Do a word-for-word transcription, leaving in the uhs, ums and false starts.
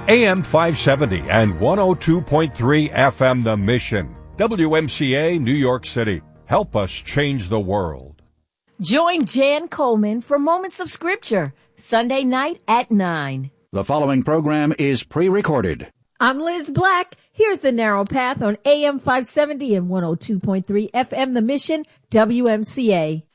A M five seventy and one oh two point three F M The Mission. W M C A, New York City. Help us change the world. Join Jan Coleman for Moments of Scripture, Sunday night at nine. The following program is pre-recorded. I'm Liz Black. Here's The Narrow Path on A M five seventy and one oh two point three F M The Mission, W M C A.